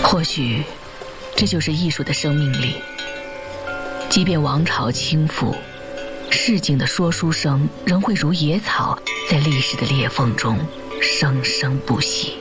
或许这就是艺术的生命力，即便王朝倾覆，市井的说书声仍会如野草，在历史的裂缝中生生不息。